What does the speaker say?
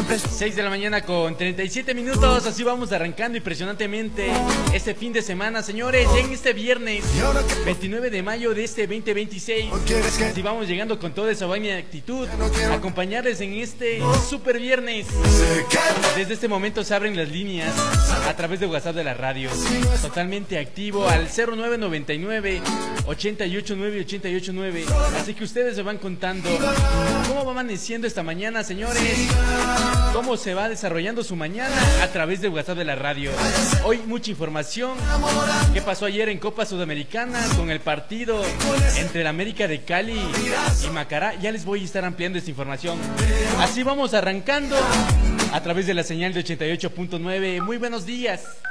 6 de la mañana con 37 minutos, así vamos arrancando impresionantemente este fin de semana, señores, en este viernes 29 de mayo de este 2026. Así vamos llegando con toda esa buena actitud, acompañarles en este super viernes. Desde este momento se abren las líneas a través de WhatsApp de la radio, totalmente activo al 0999 889 889. Así que ustedes se van contando cómo va amaneciendo esta mañana, señores, cómo se va desarrollando su mañana a través de WhatsApp de la radio. Hoy mucha información. ¿Qué pasó ayer en Copa Sudamericana con el partido entre el América de Cali y Macará? Ya les voy a estar ampliando esta información. Así vamos arrancando a través de la señal de 88.9. Muy buenos días.